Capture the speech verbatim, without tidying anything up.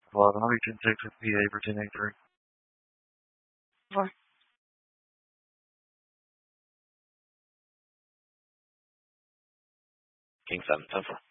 Well, I'm reaching six with P A, Virginia three. Four. King seven, ten four.